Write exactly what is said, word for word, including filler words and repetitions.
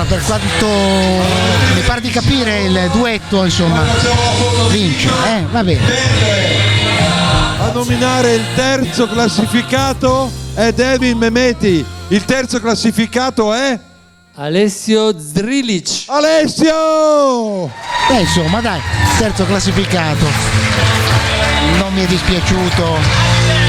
per quanto mi pare di capire il duetto, insomma, vince, eh? Va bene. A nominare il terzo classificato è Devin Mehmeti. Il terzo classificato è Alessio Zrilic. Alessio! Beh, insomma, dai, terzo classificato. Non mi è dispiaciuto.